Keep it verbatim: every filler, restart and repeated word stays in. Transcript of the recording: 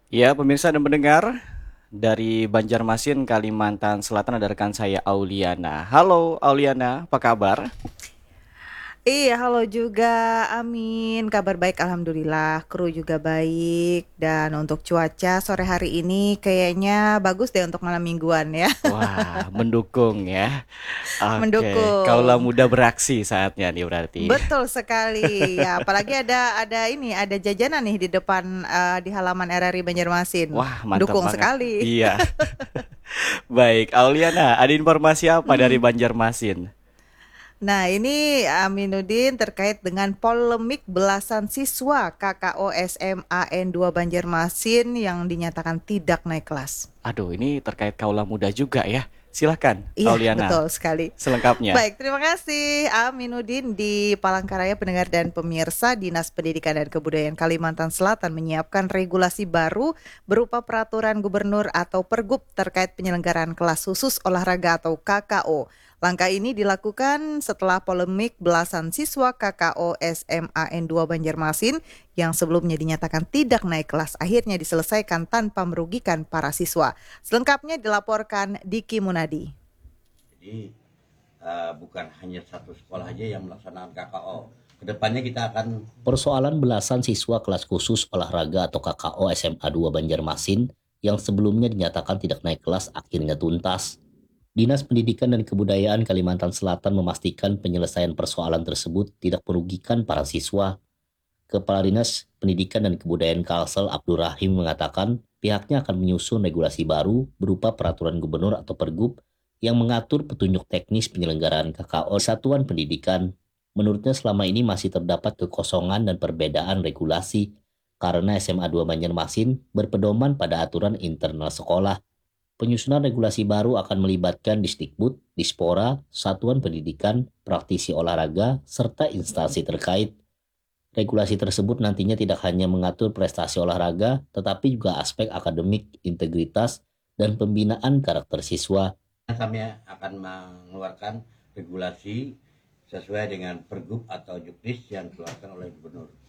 Ya, pemirsa dan pendengar dari Banjarmasin, Kalimantan Selatan ada rekan saya Auliana. Halo Auliana, apa kabar? Iya, halo juga, Amin. Kabar baik, alhamdulillah. Kru juga baik. Dan untuk cuaca sore hari ini kayaknya bagus deh untuk malam mingguan ya. Wah, mendukung ya. Oke, kaulah Mendukung. muda beraksi saatnya nih berarti. Betul sekali. Ya, apalagi ada ada ini, ada jajanan nih di depan eh, di halaman R R I Banjarmasin. Wah, mantap Mendukung banget. sekali. Iya, baik. Auliana, ada informasi apa dari Mm. Banjarmasin? Nah, ini Aminuddin terkait dengan polemik belasan siswa K K O S M A N dua Banjarmasin yang dinyatakan tidak naik kelas. Aduh, ini terkait kaulah muda juga ya. Silahkan, Iya, Auliana, betul sekali. selengkapnya. Baik, terima kasih Aminuddin di Palangkaraya pendengar dan pemirsa Dinas Pendidikan dan Kebudayaan Kalimantan Selatan menyiapkan regulasi baru berupa peraturan gubernur atau pergub terkait penyelenggaraan kelas khusus olahraga atau K K O. Langkah ini dilakukan setelah polemik belasan siswa K K O S M A N dua Banjarmasin yang sebelumnya dinyatakan tidak naik kelas akhirnya diselesaikan tanpa merugikan para siswa. Selengkapnya dilaporkan Diki Munadi. Jadi uh, bukan hanya satu sekolah aja yang melaksanakan K K O. Kedepannya kita akan Persoalan belasan siswa kelas khusus olahraga atau K K O S M A dua Banjarmasin yang sebelumnya dinyatakan tidak naik kelas akhirnya tuntas. Dinas Pendidikan dan Kebudayaan Kalimantan Selatan memastikan penyelesaian persoalan tersebut tidak merugikan para siswa. Kepala Dinas Pendidikan dan Kebudayaan Kalsel Abdul Rahim mengatakan pihaknya akan menyusun regulasi baru berupa peraturan gubernur atau pergub yang mengatur petunjuk teknis penyelenggaraan K K O satuan pendidikan. Menurutnya selama ini masih terdapat kekosongan dan perbedaan regulasi karena S M A dua Banjarmasin berpedoman pada aturan internal sekolah. Penyusunan regulasi baru akan melibatkan Disdikbud, Dispora, satuan pendidikan, praktisi olahraga, serta instansi terkait. Regulasi tersebut nantinya tidak hanya mengatur prestasi olahraga, tetapi juga aspek akademik, integritas, dan pembinaan karakter siswa. kami akan mengeluarkan regulasi sesuai dengan pergub atau juknis yang dikeluarkan oleh gubernur.